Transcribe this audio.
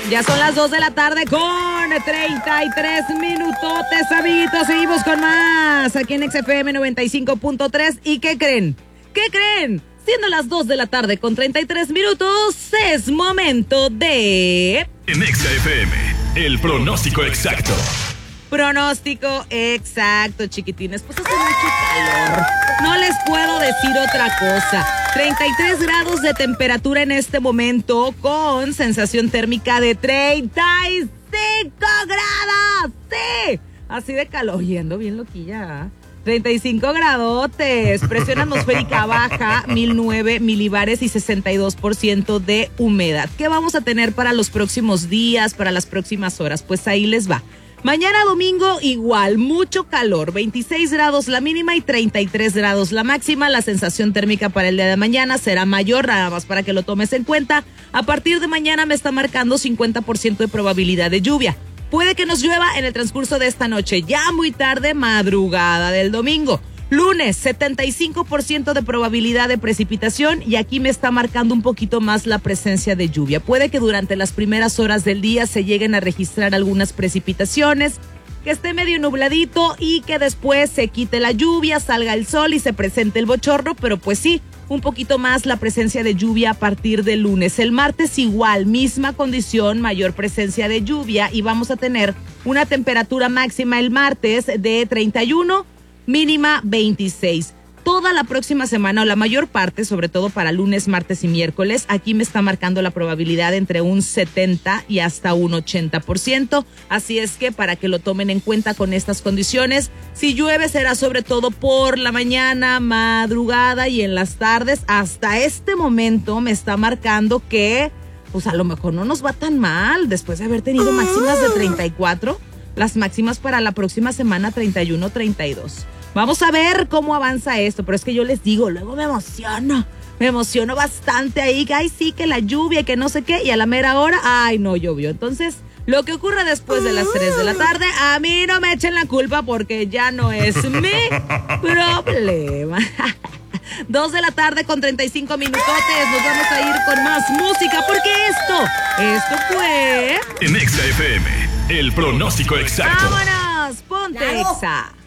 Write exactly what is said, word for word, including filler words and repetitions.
Ya son las dos de la tarde con treinta y tres minutotes, amiguitos. Seguimos con más aquí en X F M noventa y cinco punto tres. ¿Y qué creen? ¿Qué creen? Siendo las dos de la tarde con treinta y tres minutos, es momento de... En X F M, el pronóstico exacto. Pronóstico exacto, chiquitines. Pues hace mucho calor. No les puedo decir otra cosa. treinta y tres grados de temperatura en este momento con sensación térmica de treinta y cinco grados. ¡Sí! Así de calor. Yendo bien loquilla. treinta y cinco gradotes. Presión atmosférica baja, mil nueve milibares y sesenta y dos por ciento de humedad. ¿Qué vamos a tener para los próximos días, para las próximas horas? Pues ahí les va. Mañana domingo igual, mucho calor, veintiséis grados la mínima y treinta y tres grados la máxima. La sensación térmica para el día de mañana será mayor, nada más para que lo tomes en cuenta. A partir de mañana me está marcando cincuenta por ciento de probabilidad de lluvia. Puede que nos llueva en el transcurso de esta noche, ya muy tarde, madrugada del domingo. Lunes, setenta y cinco por ciento de probabilidad de precipitación y aquí me está marcando un poquito más la presencia de lluvia. Puede que durante las primeras horas del día se lleguen a registrar algunas precipitaciones, que esté medio nubladito y que después se quite la lluvia, salga el sol y se presente el bochorno, pero pues sí, un poquito más la presencia de lluvia a partir del lunes. El martes igual, misma condición, mayor presencia de lluvia y vamos a tener una temperatura máxima el martes de treinta y uno, mínima veintiséis. Toda la próxima semana o la mayor parte, sobre todo para lunes, martes y miércoles, aquí me está marcando la probabilidad entre un setenta y hasta un ochenta por ciento. Así es que para que lo tomen en cuenta con estas condiciones, si llueve será sobre todo por la mañana, madrugada y en las tardes. Hasta este momento me está marcando que pues a lo mejor no nos va tan mal después de haber tenido máximas de treinta y cuatro. Las máximas para la próxima semana treinta y uno, treinta y dos. Vamos a ver cómo avanza esto, pero es que yo les digo, luego me emociono, me emociono bastante ahí, que ay sí, que la lluvia y que no sé qué, y a la mera hora, ay no llovió. Entonces, lo que ocurre después de las tres de la tarde, a mí no me echen la culpa porque ya no es mi problema. Dos de la tarde con treinta y cinco minutotes, nos vamos a ir con más música, porque esto, esto fue... En X F M, el pronóstico exacto. ¡Vámonos! ¡Ponte Exa!